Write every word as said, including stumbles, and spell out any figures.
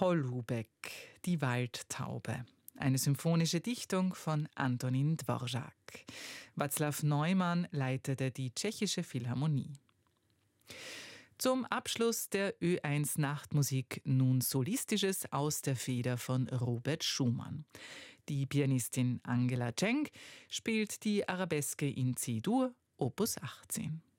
Holubeck, die Waldtaube. Eine symphonische Dichtung von Antonín Dvořák. Václav Neumann leitete die Tschechische Philharmonie. Zum Abschluss der Ö eins Nachtmusik nun Solistisches aus der Feder von Robert Schumann. Die Pianistin Angela Schenk spielt die Arabeske in C-Dur, Opus achtzehn.